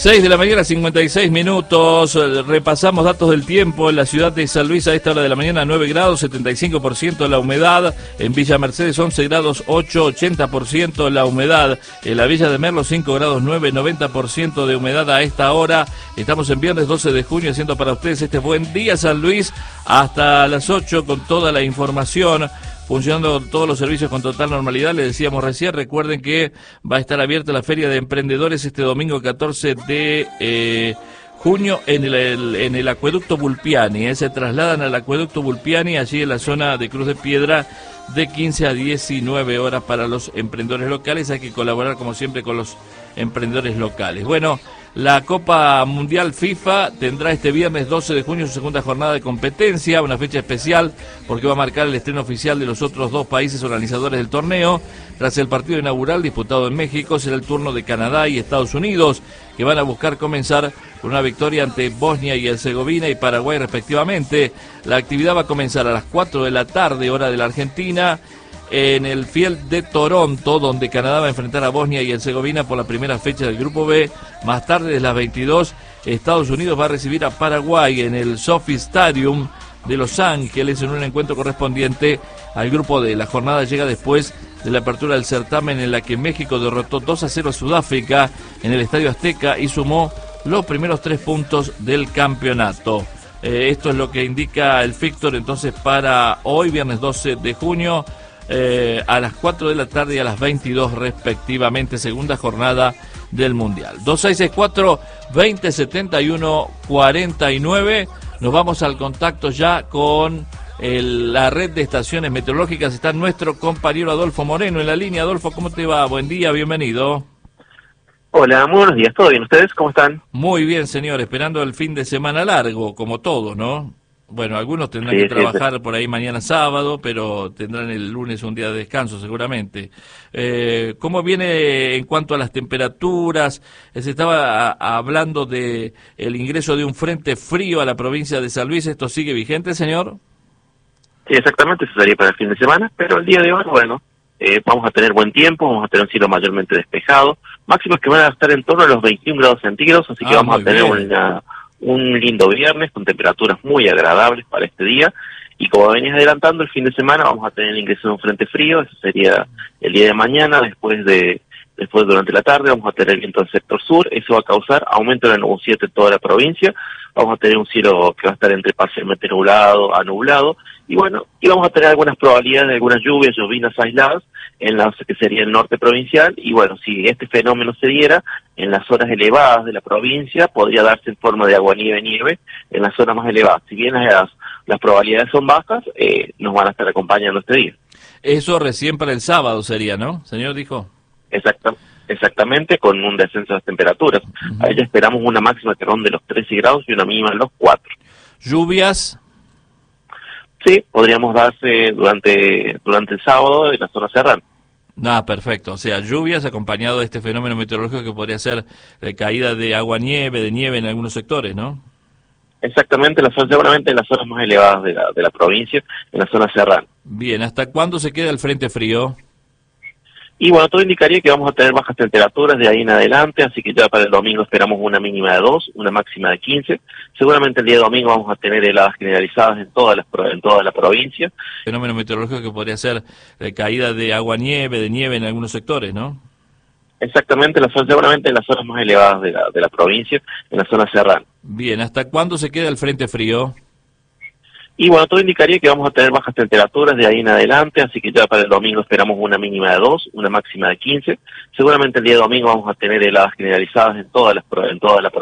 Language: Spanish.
6 de la mañana, 56 minutos. Repasamos datos del tiempo. En la ciudad de San Luis a esta hora de la mañana, 9 grados, 75% la humedad. En Villa Mercedes, 11 grados, 8, 80% la humedad. En la Villa de Merlo, 5 grados, 9, 90% de humedad a esta hora. Estamos en viernes 12 de junio haciendo para ustedes este buen día San Luis hasta las 8 con toda la información. Funcionando todos los servicios con total normalidad, les decíamos recién, recuerden que va a estar abierta la Feria de Emprendedores este domingo 14 de junio en el Acueducto Bulpiani, se trasladan al Acueducto Bulpiani, allí en la zona de Cruz de Piedra, de 15 a 19 horas para los emprendedores locales. Hay que colaborar como siempre con los emprendedores locales. Bueno, la Copa Mundial FIFA tendrá este viernes 12 de junio su segunda jornada de competencia, una fecha especial porque va a marcar el estreno oficial de los otros dos países organizadores del torneo. Tras el partido inaugural disputado en México, será el turno de Canadá y Estados Unidos, que van a buscar comenzar con una victoria ante Bosnia y Herzegovina y Paraguay respectivamente. La actividad va a comenzar a las 4 de la tarde, hora de la Argentina, en el Field de Toronto, donde Canadá va a enfrentar a Bosnia y Herzegovina por la primera fecha del Grupo B. Más tarde, desde las 22, Estados Unidos va a recibir a Paraguay en el SoFi Stadium de Los Ángeles en un encuentro correspondiente al Grupo D. La jornada llega después de la apertura del certamen, en la que México derrotó 2-0 a Sudáfrica en el Estadio Azteca y sumó los primeros 3 puntos del campeonato. Esto es lo que indica el fixture entonces para hoy, viernes 12 de junio, a las 4 de la tarde y a las 22 respectivamente, segunda jornada del Mundial. 2664-2071-49. Nos vamos al contacto ya con la red de estaciones meteorológicas. Está nuestro compañero Adolfo Moreno en la línea. Adolfo, ¿cómo te va? Buen día, bienvenido. Hola, muy buenos días. ¿Todo bien? ¿Ustedes cómo están? Muy bien, señor. Esperando el fin de semana largo, como todo, ¿no? Bueno, algunos tendrán que trabajar por ahí mañana sábado, pero tendrán el lunes un día de descanso seguramente. ¿Cómo viene en cuanto a las temperaturas? Se estaba hablando de el ingreso de un frente frío a la provincia de San Luis. ¿Esto sigue vigente, señor? Sí, exactamente, eso sería para el fin de semana, pero el día de hoy, bueno, vamos a tener buen tiempo, vamos a tener un cielo mayormente despejado, máximos que van a estar en torno a los 21 grados centígrados, así que vamos a tener un lindo viernes con temperaturas muy agradables para este día. Y como venías adelantando, el fin de semana vamos a tener el ingreso de un frente frío. Eso sería el día de mañana. Después durante la tarde vamos a tener viento del sector sur. Eso va a causar aumento de la nubosidad en toda la provincia. Vamos a tener un cielo que va a estar entre parcialmente nublado a nublado. Y bueno, y vamos a tener algunas probabilidades de algunas lluvias, llovinas aisladas en la que sería el norte provincial. Y bueno, si este fenómeno se diera en las zonas elevadas de la provincia, podría darse en forma de nieve en las zonas más elevadas. Si bien las probabilidades son bajas, nos van a estar acompañando este día. Eso recién para el sábado sería, ¿no? Señor dijo. Exactamente, con un descenso de las temperaturas. Ahí ya esperamos una máxima que ronde los 13 grados y una mínima en los 4. ¿Lluvias? Sí, podríamos darse durante el sábado en la zona serrana. Perfecto. O sea, lluvias acompañado de este fenómeno meteorológico que podría ser caída de agua-nieve, de nieve en algunos sectores, ¿no? Exactamente, seguramente en las zonas más elevadas de la provincia, en la zona serrana. Bien, ¿hasta cuándo se queda el frente frío? Y bueno, todo indicaría que vamos a tener bajas temperaturas de ahí en adelante, así que ya para el domingo esperamos una mínima de 2, una máxima de 15. Seguramente el día domingo vamos a tener heladas generalizadas en toda la provincia. Fenómeno meteorológico que podría ser caída de agua-nieve, de nieve en algunos sectores, ¿no? Exactamente, seguramente en las zonas más elevadas de la provincia, en la zona serrana. Bien, ¿hasta cuándo se queda el frente frío? Y bueno, todo indicaría que vamos a tener bajas temperaturas de ahí en adelante, así que ya para el domingo esperamos una mínima de 2, una máxima de 15. Seguramente el día domingo vamos a tener heladas generalizadas en toda la provincia.